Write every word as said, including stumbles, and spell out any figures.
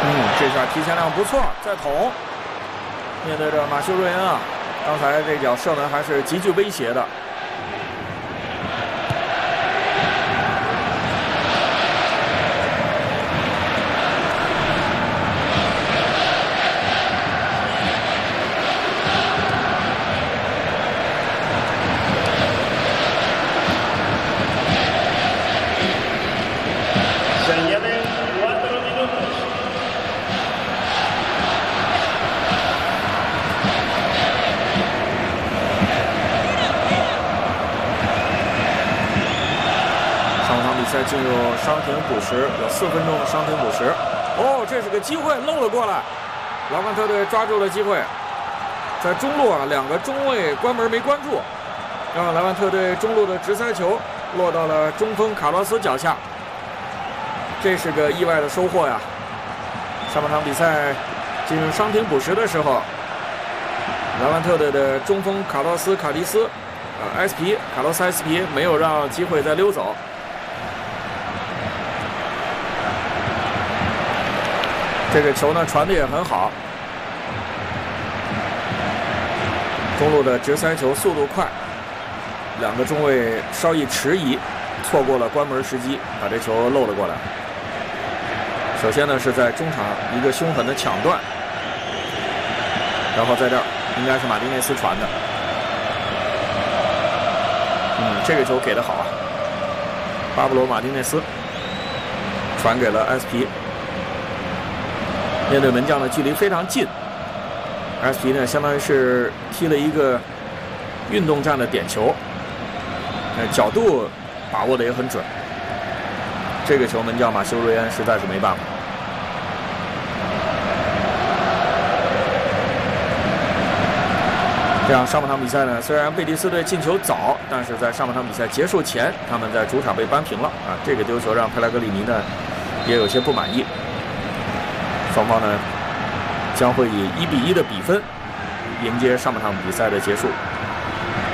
嗯，这下提前量不错，再捅。面对着马修瑞恩啊，刚才这脚射门还是极具威胁的。再进入伤停补时，有四分钟的伤停补时。哦，这是个机会，漏了过来。莱万特队抓住了机会，在中路啊，两个中卫关门没关注，让莱万特队中路的直塞球落到了中锋卡洛斯脚下。这是个意外的收获呀！上半场比赛进入伤停补时的时候，莱万特队的中锋卡洛斯卡迪斯，呃，埃斯皮卡洛斯埃斯皮没有让机会再溜走。这个球呢传的也很好，中路的直塞球速度快，两个中卫稍一迟疑，错过了关门时机，把这球漏了过来。首先呢是在中场一个凶狠的抢断，然后在这儿应该是马丁内斯传的，嗯，这个球给的好啊，巴布罗马丁内斯传给了埃斯皮。面对门将的距离非常近 ，S P 呢相当于是踢了一个运动战的点球，呃，角度把握的也很准。这个球门将马修瑞恩实在是没办法。这样上半场比赛呢，虽然贝蒂斯队进球早，但是在上半场比赛结束前，他们在主场被扳平了啊。这个丢球让佩莱格里尼呢也有些不满意。双方呢将会以一比一的比分迎接上半场比赛的结束。